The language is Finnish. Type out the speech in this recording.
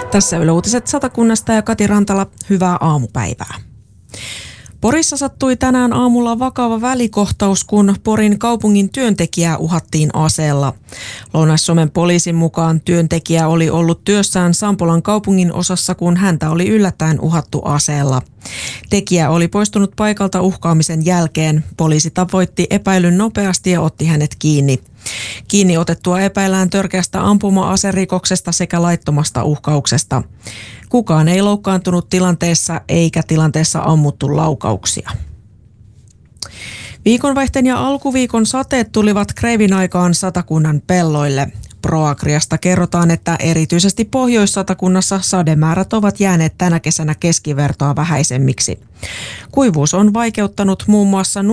Tässä Yle Uutiset Satakunnasta ja Kati Rantala, hyvää aamupäivää. Porissa sattui tänään aamulla vakava välikohtaus, kun Porin kaupungin työntekijää uhattiin aseella. Lounais-Suomen poliisin mukaan työntekijä oli ollut työssään Sampolan kaupungin osassa, kun häntä oli yllättäen uhattu aseella. Tekijä oli poistunut paikalta uhkaamisen jälkeen. Poliisi tavoitti epäilyn nopeasti ja otti hänet kiinni. Kiinni otettua epäillään törkeästä ampuma-aserikoksesta sekä laittomasta uhkauksesta. Kukaan ei loukkaantunut tilanteessa eikä tilanteessa ammuttu laukauksia. Viikonvaihteen ja alkuviikon sateet tulivat kreivin aikaan Satakunnan pelloille. Proagriasta kerrotaan, että erityisesti Pohjois-Satakunnassa sademäärät ovat jääneet tänä kesänä keskivertoa vähäisemmiksi. Kuivuus on vaikeuttanut muun muassa